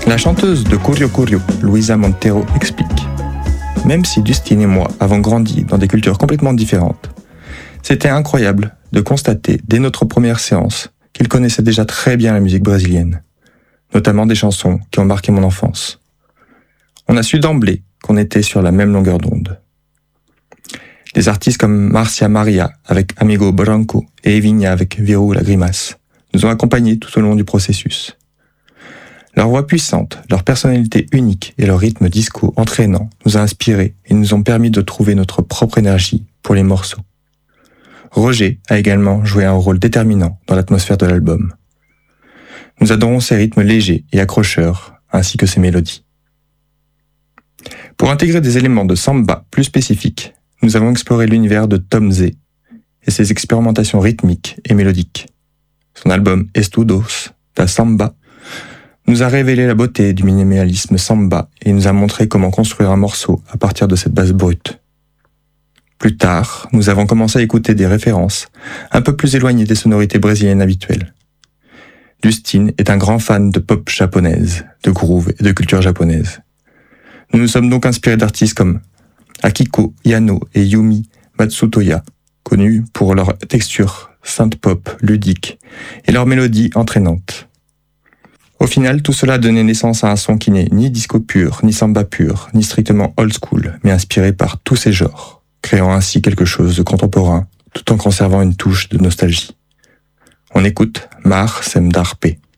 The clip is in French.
La chanteuse de Curio Curio, Luisa Montero, explique. Même si Dustin et moi avons grandi dans des cultures complètement différentes, c'était incroyable de constater dès notre première séance qu'il connaissait déjà très bien la musique brésilienne, notamment des chansons qui ont marqué mon enfance. On a su d'emblée qu'on était sur la même longueur d'onde. Des artistes comme Marcia Maria avec Amigo Branco et Evinha avec Viru la Grimace nous ont accompagnés tout au long du processus. Leur voix puissante, leur personnalité unique et leur rythme disco entraînant nous a inspirés et nous ont permis de trouver notre propre énergie pour les morceaux. Roger a également joué un rôle déterminant dans l'atmosphère de l'album. Nous adorons ses rythmes légers et accrocheurs, ainsi que ses mélodies. Pour intégrer des éléments de samba plus spécifiques, nous avons exploré l'univers de Tom Z et ses expérimentations rythmiques et mélodiques. Son album Estudos da Samba nous a révélé la beauté du minimalisme samba et nous a montré comment construire un morceau à partir de cette base brute. Plus tard, nous avons commencé à écouter des références un peu plus éloignées des sonorités brésiliennes habituelles. Dustin est un grand fan de pop japonaise, de groove et de culture japonaise. Nous nous sommes donc inspirés d'artistes comme Akiko Yano et Yumi Matsutoya, connus pour leur texture synth-pop ludique et leur mélodie entraînante. Au final, tout cela a donné naissance à un son qui n'est ni disco pur, ni samba pur, ni strictement old school, mais inspiré par tous ces genres, créant ainsi quelque chose de contemporain, tout en conservant une touche de nostalgie. On écoute Mar Sem Darpe.